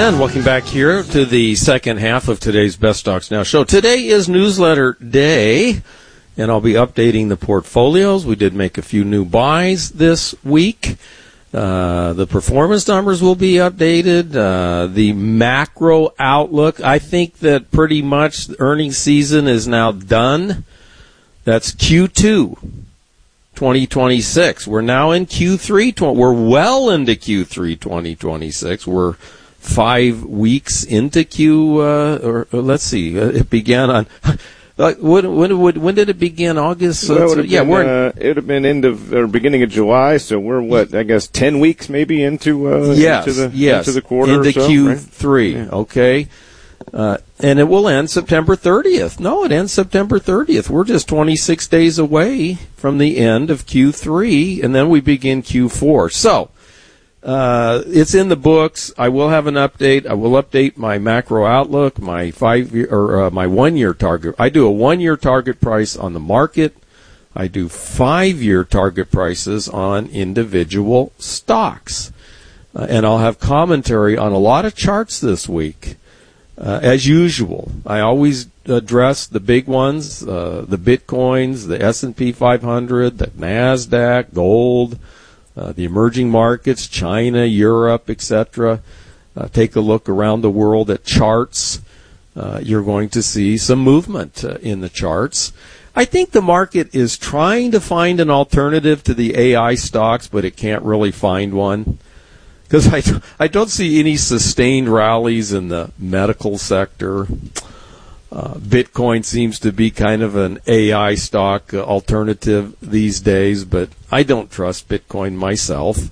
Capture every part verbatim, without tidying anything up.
again. Welcome back here to the second half of today's Best Stocks Now show. Today is newsletter day, and I'll be updating the portfolios. We did make a few new buys this week. Uh, the performance numbers will be updated. Uh, the macro outlook, I think that pretty much the earnings season is now done. That's Q two twenty twenty-six. We're now in Q three. We're well into Q three twenty twenty-six. We're five weeks into Q, uh, or, or let's see, uh, it began on, uh, when, when, when did it begin? August? Well, it would yeah, been, we're, uh, it would have been end of, or beginning of July, so we're, what, I guess ten weeks maybe into, uh, yes, into, the, yes, into the quarter into or so, Q three, right? Yeah. Okay. Uh, and it will end September thirtieth. No, it ends September thirtieth. We're just twenty-six days away from the end of Q three, and then we begin Q four. So, uh, it's in the books. I will have an update. I will update my macro outlook, my five year, or uh, my one year target. I do a one year target price on the market. I do five year target prices on individual stocks. Uh, and I'll have commentary on a lot of charts this week. Uh, as usual, I always address the big ones, uh, the Bitcoins, the S and P five hundred, the NASDAQ, gold, uh, the emerging markets, China, Europe, et cetera. Uh, take a look around the world at charts. Uh, you're going to see some movement uh, in the charts. I think the market is trying to find an alternative to the A I stocks, but it can't really find one. Because I, I don't see any sustained rallies in the medical sector. Uh, Bitcoin seems to be kind of an A I stock uh, alternative these days, but I don't trust Bitcoin myself.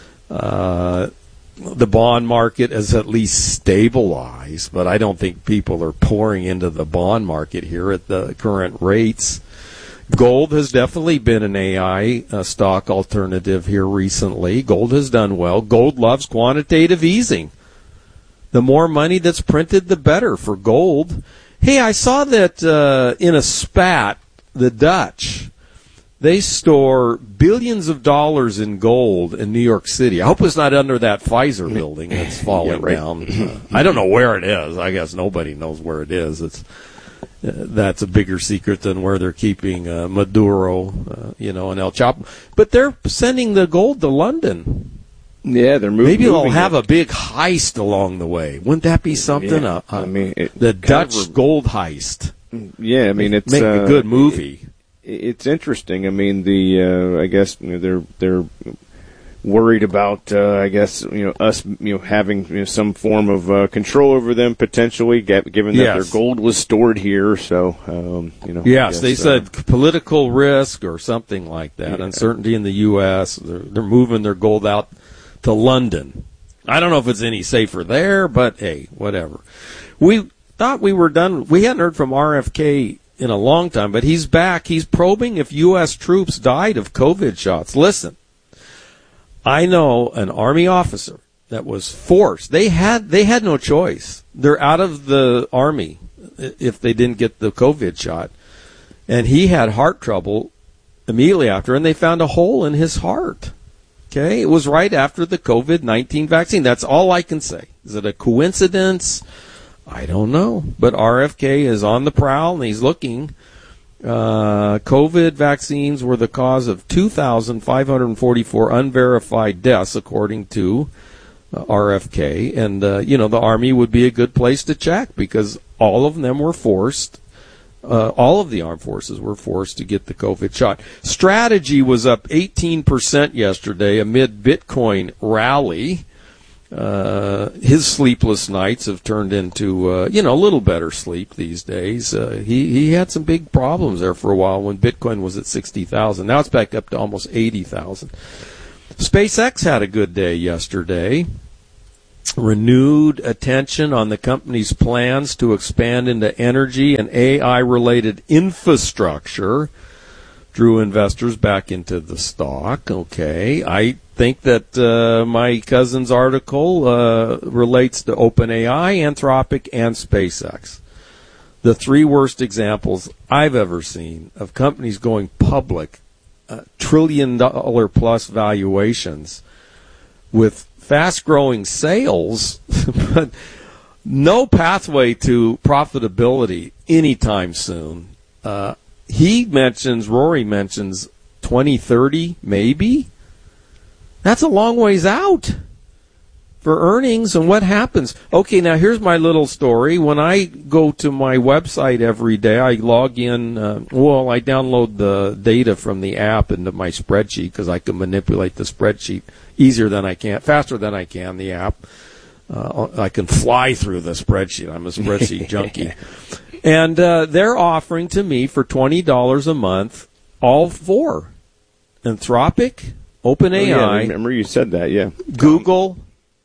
Uh, the bond market has at least stabilized, but I don't think people are pouring into the bond market here at the current rates. Gold has definitely been an A I uh, stock alternative here recently. Gold has done well. Gold loves quantitative easing. The more money that's printed, the better for gold. Hey, I saw that uh, in a spat, the Dutch, they store billions of dollars in gold in New York City. I hope it's not under that Pfizer building that's falling yeah, right. down. Uh, I don't know where it is. I guess nobody knows where it is. It's Uh, that's a bigger secret than where they're keeping uh, Maduro, uh, you know, and El Chapo. But they're sending the gold to London. Yeah, they're moving. Maybe they'll moving have it. a big heist along the way. Wouldn't that be something? Yeah, uh, uh, I mean, it the Dutch of re- gold heist. Yeah, I mean, it's make uh, a good movie. It, it's interesting. I mean, the uh, I guess you know, they're they're worried about, uh, I guess, you know, us, you know, having you know, some form of uh, control over them potentially, given that Yes. their gold was stored here. So, um, you know. Yes, guess, they uh, said political risk or something like that. Yeah. Uncertainty in the U S They're, they're moving their gold out to London. I don't know if it's any safer there, but hey, whatever. We thought we were done. We hadn't heard from R F K in a long time, but he's back. He's probing if U S troops died of COVID shots. Listen. I know an Army officer that was forced. They had they had no choice. They're out of the Army if they didn't get the COVID shot. And he had heart trouble immediately after, and they found a hole in his heart. Okay? It was right after the COVID nineteen vaccine. That's all I can say. Is it a coincidence? I don't know. But R F K is on the prowl, and he's looking. Uh, COVID vaccines were the cause of two thousand five hundred forty-four unverified deaths, according to uh, R F K. And, uh, you know, the Army would be a good place to check because all of them were forced, uh, all of the armed forces were forced to get the COVID shot. Strategy was up eighteen percent yesterday amid Bitcoin rally. Uh, his sleepless nights have turned into, uh, you know, a little better sleep these days. Uh, he, he had some big problems there for a while when Bitcoin was at sixty thousand. Now it's back up to almost eighty thousand. SpaceX had a good day yesterday. Renewed attention on the company's plans to expand into energy and A I-related infrastructure. Drew investors back into the stock. Okay. I think that uh, my cousin's article uh, relates to OpenAI, Anthropic, and SpaceX. The three worst examples I've ever seen of companies going public, uh, trillion dollar plus valuations with fast-growing sales, but no pathway to profitability anytime soon. Uh, he mentions, Rory mentions twenty thirty, maybe. That's a long ways out for earnings. And what happens? Okay, now here's my little story. When I go to my website every day, I log in, uh, well, I download the data from the app into my spreadsheet because I can manipulate the spreadsheet easier than I can, faster than I can, the app. Uh, I can fly through the spreadsheet. I'm a spreadsheet junkie. And uh, they're offering to me for twenty dollars a month all four. Anthropic, OpenAI, oh, yeah, I remember you said that, yeah. Google,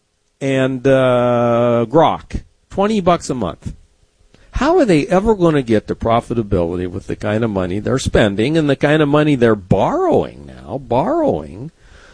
and uh, Grok. twenty bucks a month. How are they ever going to get to profitability with the kind of money they're spending and the kind of money they're borrowing now? Borrowing?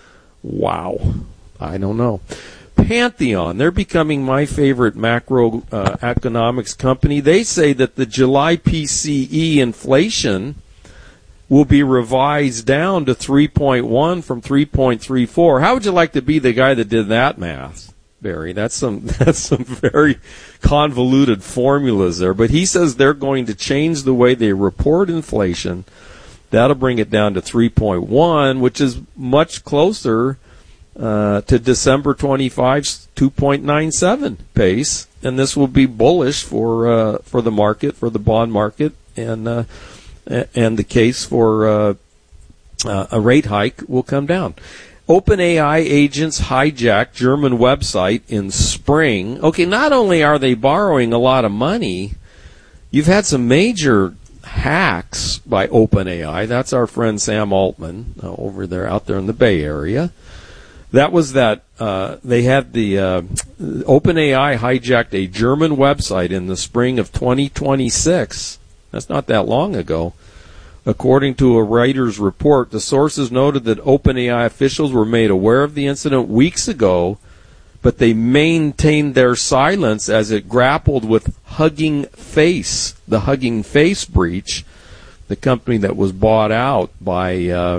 Wow. I don't know. Pantheon, they're becoming my favorite macro uh, economics company. They say that the July P C E inflation will be revised down to three point one from three point three four. How would you like to be the guy that did that math, Barry? That's some that's some very convoluted formulas there. But he says they're going to change the way they report inflation. That'll bring it down to three point one, which is much closer uh, to December twenty-five's two point nine seven pace. And this will be bullish for uh, for the market, for the bond market, and uh, and the case for uh, uh, a rate hike will come down. OpenAI agents hijacked German website in spring. Okay, not only are they borrowing a lot of money, you've had some major hacks by OpenAI. That's our friend Sam Altman uh, over there, out there in the Bay Area. That was that uh, they had the uh, OpenAI hijacked a German website in the spring of twenty twenty-six. That's not that long ago. According to a Reuters report, the sources noted that OpenAI officials were made aware of the incident weeks ago, but they maintained their silence as it grappled with Hugging Face, the Hugging Face breach, the company that was bought out by uh,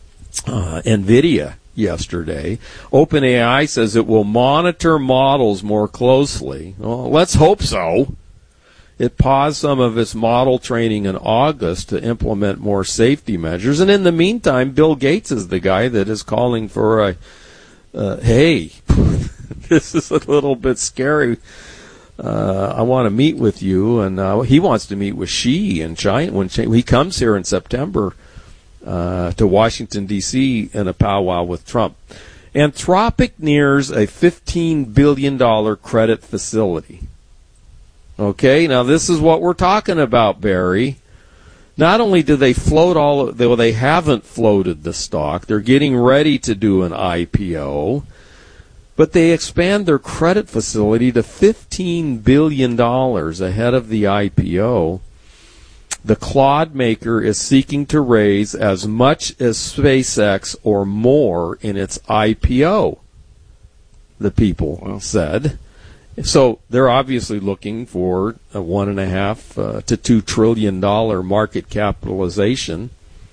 uh, NVIDIA yesterday. OpenAI says it will monitor models more closely. Well, let's hope so. It paused some of its model training in August to implement more safety measures. And in the meantime, Bill Gates is the guy that is calling for a, uh, hey, this is a little bit scary. Uh, I want to meet with you. And uh, he wants to meet with Xi in China. When he comes here in September uh, to Washington, D C in a powwow with Trump. Anthropic nears a fifteen billion dollars credit facility. Okay, now this is what we're talking about, Barry. Not only do they float all of, well, they haven't floated the stock. They're getting ready to do an I P O. But they expand their credit facility to fifteen billion dollars ahead of the I P O. The Claude maker is seeking to raise as much as SpaceX or more in its I P O, the people wow. said. So they're obviously looking for a one and a half uh, to two trillion dollar market capitalization,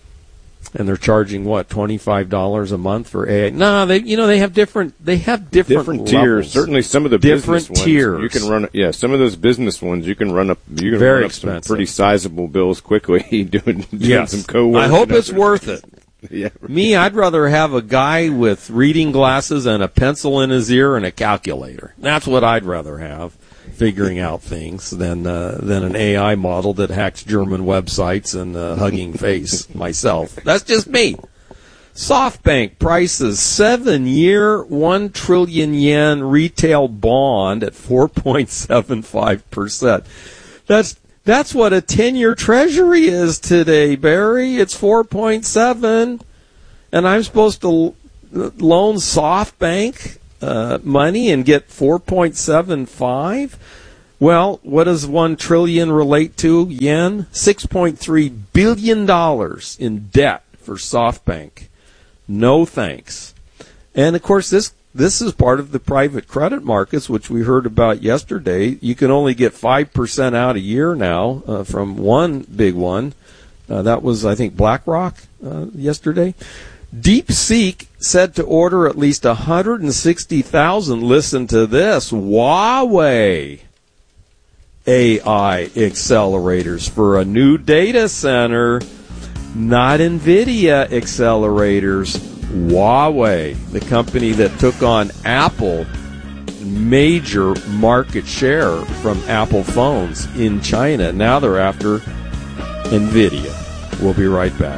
and they're charging what twenty five dollars a month for A I. No, they you know they have different they have different, different tiers. Certainly, some of the different business tiers. ones you can run. Yeah, some of those business ones you can run up. You can Very run up expensive. Some pretty sizable bills quickly. doing, doing yes. some co-work. I hope it's worth it. Yeah. Me, I'd rather have a guy with reading glasses and a pencil in his ear and a calculator. That's what I'd rather have, figuring out things, than uh, than an A I model that hacks German websites and uh, Hugging Face myself. That's just me. SoftBank prices seven-year, one trillion yen retail bond at four point seven five percent. That's That's what a ten-year treasury is today, Barry. It's four point seven, and I'm supposed to loan SoftBank uh, money and get four point seven five? Well, what does one trillion relate to, yen? six point three billion dollars in debt for SoftBank. No thanks. And, of course, this This is part of the private credit markets, which we heard about yesterday. You can only get five percent out a year now uh, from one big one. Uh, that was, I think, BlackRock uh, yesterday. DeepSeek said to order at least one hundred sixty thousand, listen to this, Huawei A I accelerators for a new data center, not NVIDIA accelerators. Huawei, the company that took on Apple, major market share from Apple phones in China. Now they're after NVIDIA. We'll be right back.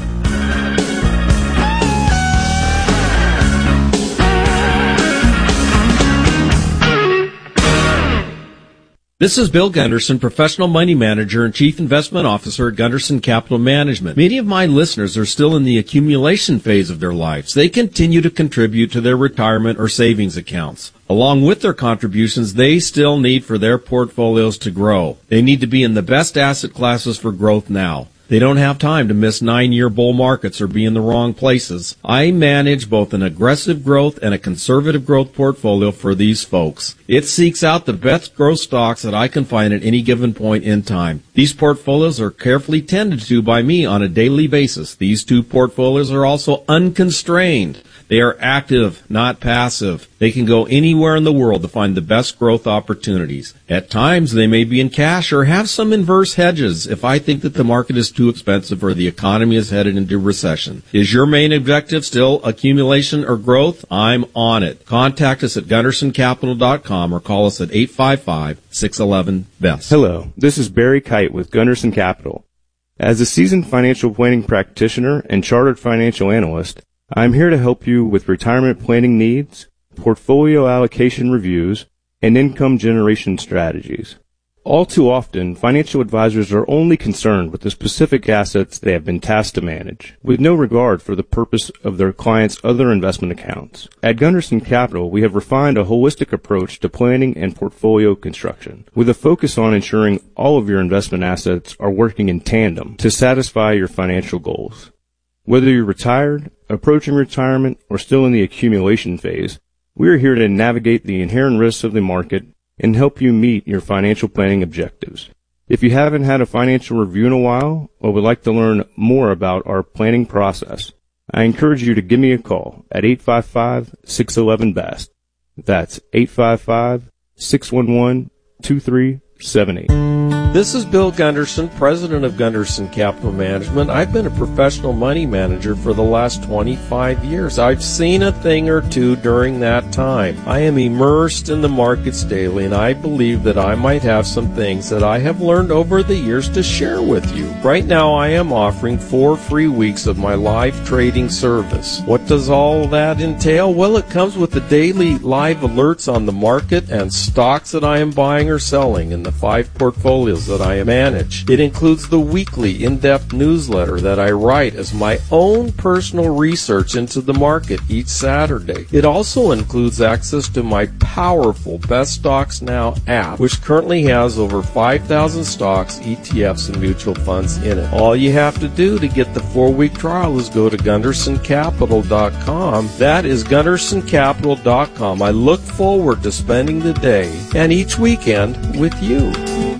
This is Bill Gunderson, Professional Money Manager and Chief Investment Officer at Gunderson Capital Management. Many of my listeners are still in the accumulation phase of their lives. They continue to contribute to their retirement or savings accounts. Along with their contributions, they still need for their portfolios to grow. They need to be in the best asset classes for growth now. They don't have time to miss nine-year bull markets or be in the wrong places. I manage both an aggressive growth and a conservative growth portfolio for these folks. It seeks out the best growth stocks that I can find at any given point in time. These portfolios are carefully tended to by me on a daily basis. These two portfolios are also unconstrained. They are active, not passive. They can go anywhere in the world to find the best growth opportunities. At times, they may be in cash or have some inverse hedges if I think that the market is too expensive or the economy is headed into recession. Is your main objective still accumulation or growth? I'm on it. Contact us at gunderson capital dot com or call us at eight five five, six one one, B E S. Hello, this is Barry Kite with Gunderson Capital. As a seasoned financial planning practitioner and chartered financial analyst, I'm here to help you with retirement planning needs, portfolio allocation reviews, and income generation strategies. All too often, financial advisors are only concerned with the specific assets they have been tasked to manage, with no regard for the purpose of their clients' other investment accounts. At Gunderson Capital, we have refined a holistic approach to planning and portfolio construction, with a focus on ensuring all of your investment assets are working in tandem to satisfy your financial goals. Whether you're retired, approaching retirement, or still in the accumulation phase, we are here to navigate the inherent risks of the market and help you meet your financial planning objectives. If you haven't had a financial review in a while or would like to learn more about our planning process, I encourage you to give me a call at eight five five, six one one, B E S T. That's eight five five, six one one, two three seven eight. This is Bill Gunderson, president of Gunderson Capital Management. I've been a professional money manager for the last twenty-five years. I've seen a thing or two during that time. I am immersed in the markets daily, and I believe that I might have some things that I have learned over the years to share with you. Right now, I am offering four free weeks of my live trading service. What does all that entail? Well, it comes with the daily live alerts on the market and stocks that I am buying or selling in the five portfolios that I manage. It includes the weekly in-depth newsletter that I write as my own personal research into the market each Saturday. It also includes access to my powerful Best Stocks Now app, which currently has over five thousand stocks, E T Fs, and mutual funds in it. All you have to do to get the four-week trial is go to gunderson capital dot com. That is gunderson capital dot com. I look forward to spending the day and each weekend with you.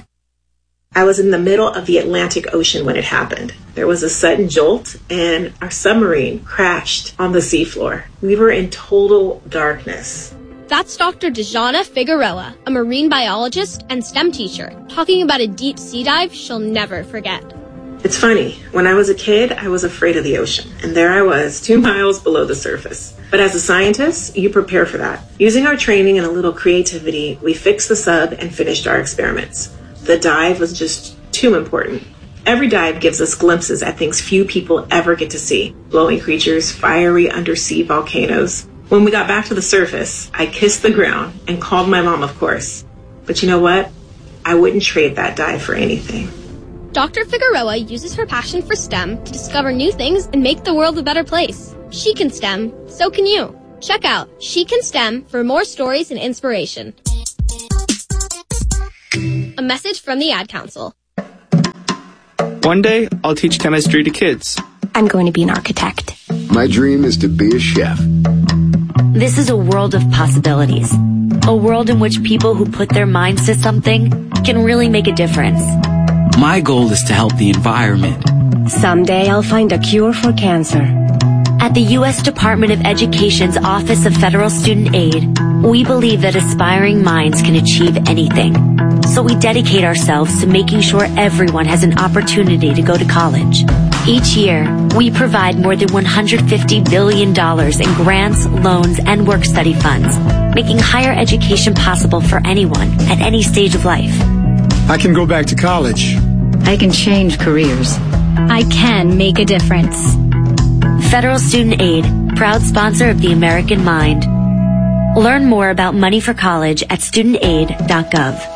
I was in the middle of the Atlantic Ocean when it happened. There was a sudden jolt, and our submarine crashed on the seafloor. We were in total darkness. That's Doctor Dejana Figueroa, a marine biologist and STEM teacher, talking about a deep sea dive she'll never forget. It's funny, when I was a kid, I was afraid of the ocean, and there I was, two miles below the surface. But as a scientist, you prepare for that. Using our training and a little creativity, we fixed the sub and finished our experiments. The dive was just too important. Every dive gives us glimpses at things few people ever get to see. Glowing creatures, fiery undersea volcanoes. When we got back to the surface, I kissed the ground and called my mom, of course. But you know what? I wouldn't trade that dive for anything. Doctor Figueroa uses her passion for STEM to discover new things and make the world a better place. She can STEM, so can you. Check out She Can STEM for more stories and inspiration. A message from the Ad Council. One day, I'll teach chemistry to kids. I'm going to be an architect. My dream is to be a chef. This is a world of possibilities. A world in which people who put their minds to something can really make a difference. My goal is to help the environment. Someday I'll find a cure for cancer. At the U S Department of Education's Office of Federal Student Aid, we believe that aspiring minds can achieve anything. So we dedicate ourselves to making sure everyone has an opportunity to go to college. Each year, we provide more than one hundred fifty billion dollars in grants, loans, and work-study funds, making higher education possible for anyone at any stage of life. I can go back to college. I can change careers. I can make a difference. Federal Student Aid, proud sponsor of the American Mind. Learn more about money for college at student aid dot gov.